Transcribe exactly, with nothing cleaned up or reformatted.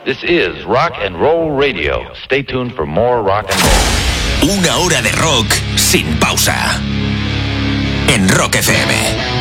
This is Rock and Roll Radio. Stay tuned for more rock and roll. Una hora de rock sin pausa. En Rock F M.